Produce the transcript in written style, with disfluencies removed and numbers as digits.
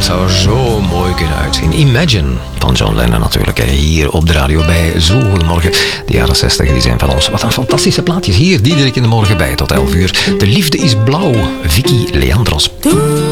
zou zo mooi kunnen uitzien. Imagine van John Lennon natuurlijk. Hier op de radio bij Zo Goedemorgen. De jaren 60 die zijn van ons. Wat een fantastische plaatjes. Hier, Diederik in de morgen bij tot 11 uur. De liefde is blauw. Vicky Leandros.